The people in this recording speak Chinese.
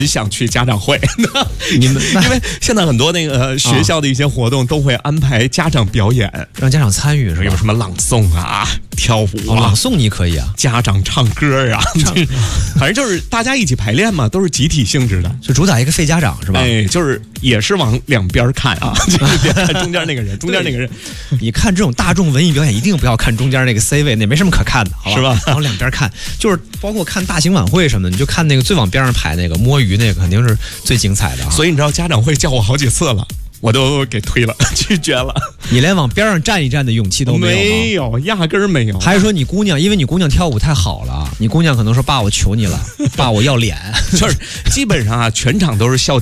想去家长会。 你们因为现在很多那个学校的一些活动都会安排家长表演， 让家长参与是吧？ 有什么朗诵啊、跳舞啊、 朗诵你可以啊， 家长唱歌啊，反正就是大家一起排练嘛，都是集体性质的， 就主打一个废家长是吧？ 哎，就是也是往两边看啊，就是别看中间那个人，中间那个人， 你看这种大众文艺表演，一定不要看中间那个 C 位，那没什么可看的，好吧？ 是吧？ 往两边看，就是包括看大型晚会什么的，你就看那个最往边上排那个摸鱼那个，肯定是最精彩的啊。 所以你知道家长会叫我好几次了，我都给推了，拒绝了。 你连往边上站一站的勇气都没有吗？ 没有，压根儿没有。 还是说你姑娘，因为你姑娘跳舞太好了，你姑娘可能说爸，我求你了，爸，我要脸。 就是基本上啊，全场都是笑